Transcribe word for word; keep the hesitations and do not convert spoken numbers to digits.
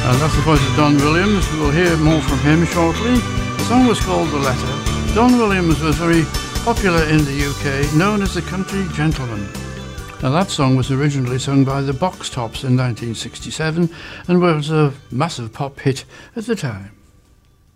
And that's the voice of Don Williams. We'll hear more from him shortly. The song was called The Letter. Don Williams was very popular in the U K, known as the country gentleman. Now that song was originally sung by the Box Tops in nineteen sixty-seven and was a massive pop hit at the time.